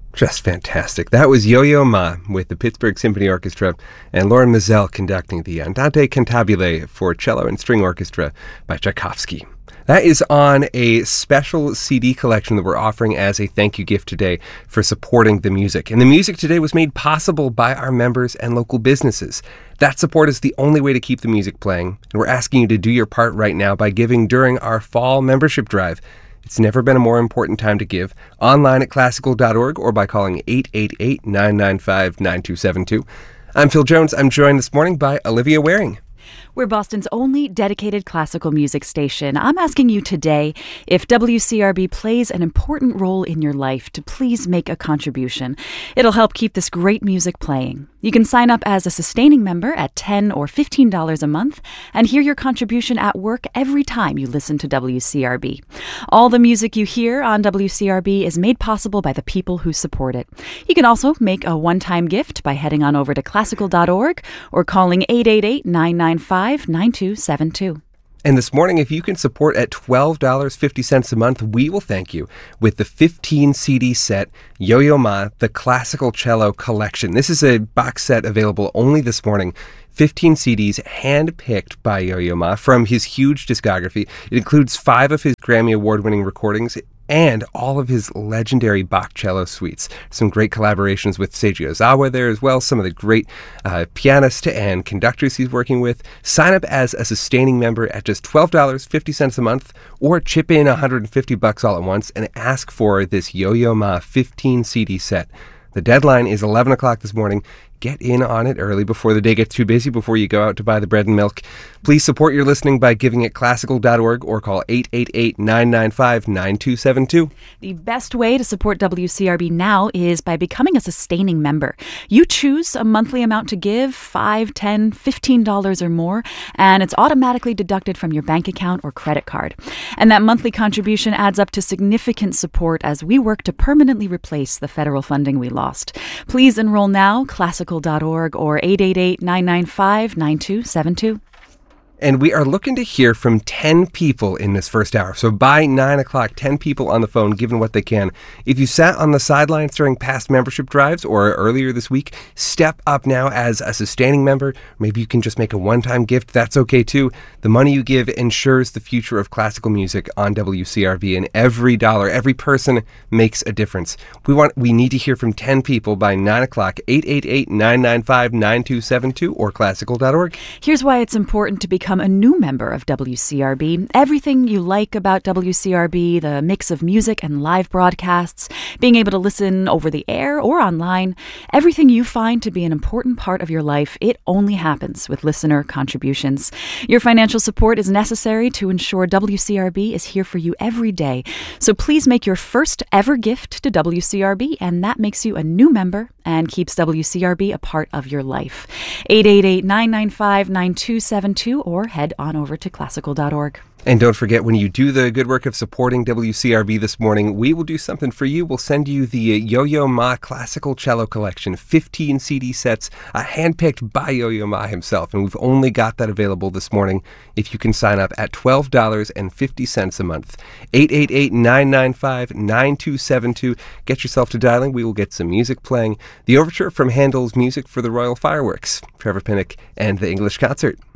Just fantastic. That was Yo-Yo Ma with the Pittsburgh Symphony Orchestra and Lauren Mazel conducting the Andante Cantabile for cello and string orchestra by Tchaikovsky. That is on a special CD collection that we're offering as a thank you gift today for supporting the music. And the music today was made possible by our members and local businesses. That support is the only way to keep the music playing, and we're asking you to do your part right now by giving during our fall membership drive. It's never been a more important time to give. Online at classical.org or by calling 888-995-9272. I'm Phil Jones. I'm joined this morning by Olivia Waring. We're Boston's only dedicated classical music station. I'm asking you today if WCRB plays an important role in your life to please make a contribution. It'll help keep this great music playing. You can sign up as a sustaining member at $10 or $15 a month and hear your contribution at work every time you listen to WCRB. All the music you hear on WCRB is made possible by the people who support it. You can also make a one-time gift by heading on over to classical.org or calling 888-995-9272. And this morning, if you can support at $12.50 a month, we will thank you with the 15 CD set Yo-Yo Ma, the Classical Cello Collection. This is a box set available only this morning. 15 CDs hand-picked by Yo-Yo Ma from his huge discography. It includes 5 of his Grammy Award-winning recordings and all of his legendary Bach cello suites. Some great collaborations with Seiji Ozawa there as well, some of the great pianists and conductors he's working with. Sign up as a sustaining member at just $12.50 a month or chip in $150 all at once and ask for this Yo-Yo Ma 15 CD set. The deadline is 11 o'clock this morning. Get in on it early before the day gets too busy, before you go out to buy the bread and milk. Please support your listening by giving at classical.org or call 888-995-9272. The best way to support WCRB now is by becoming a sustaining member. You choose a monthly amount to give, $5, $10, $15 or more, and it's automatically deducted from your bank account or credit card. And that monthly contribution adds up to significant support as we work to permanently replace the federal funding we lost. Please enroll now, classical.org or 888-995-9272. And we are looking to hear from 10 people in this first hour. So by 9 o'clock, 10 people on the phone, given what they can. If you sat on the sidelines during past membership drives or earlier this week, step up now as a sustaining member. Maybe you can just make a one-time gift. That's okay too. The money you give ensures the future of classical music on WCRB, and every dollar, every person makes a difference. We need to hear from 10 people by 9 o'clock, 888-995-9272 or classical.org. Here's why it's important to become a new member of WCRB. Everything you like about WCRB, the mix of music and live broadcasts, being able to listen over the air or online, everything you find to be an important part of your life, it only happens with listener contributions. Your financial support is necessary to ensure WCRB is here for you every day. So please make your first ever gift to WCRB, and that makes you a new member and keeps WCRB a part of your life. 888-995-9272 or head on over to classical.org. And don't forget, when you do the good work of supporting WCRB this morning, we will do something for you. We'll send you the Yo-Yo Ma Classical Cello Collection, 15 CD sets, handpicked by Yo-Yo Ma himself. And we've only got that available this morning if you can sign up at $12.50 a month. 888-995-9272. Get yourself to dialing. We will get some music playing. The overture from Handel's Music for the Royal Fireworks, Trevor Pinnock and the English Concert.